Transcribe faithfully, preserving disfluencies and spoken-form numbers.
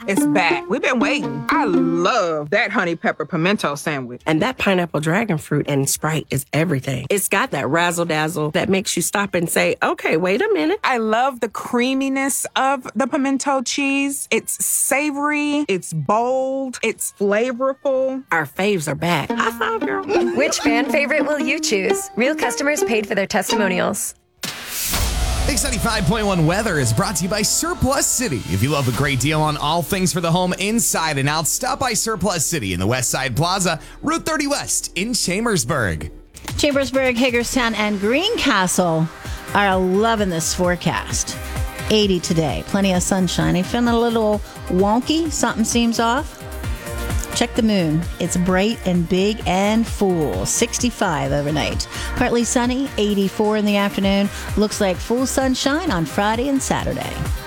It's back. We've been waiting. I love that honey pepper pimento sandwich. And that pineapple dragon fruit and Sprite is everything. It's got that razzle dazzle that makes you stop and say, okay, wait a minute. I love the creaminess of the pimento cheese. It's savory, it's bold, it's flavorful. Our faves are back. High five, girl. Which fan favorite will you choose? Real customers paid for their testimonials. Mix ninety-five point one weather is brought to you by Surplus City. If you love a great deal on all things for the home inside and out, stop by Surplus City in the West Side Plaza, Route thirty West in Chambersburg. Chambersburg, Hagerstown, and Greencastle are loving this forecast. eighty today. Plenty of sunshine. Are you feeling a little wonky? Something seems off? Check the moon. It's bright and big and full. sixty-five overnight. Partly sunny, eighty-four in the afternoon. Looks like full sunshine on Friday and Saturday.